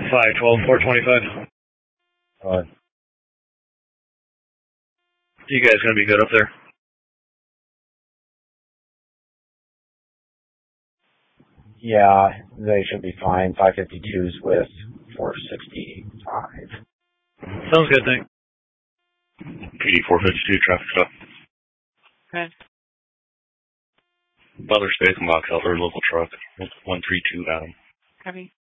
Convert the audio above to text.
512, 425. You guys gonna be good up there? Yeah, they should be fine. 552s with 465. Sounds good, thanks. PD 452, traffic stop. Okay. Butler Space and Box Helper, local truck, 132 Adam. Copy.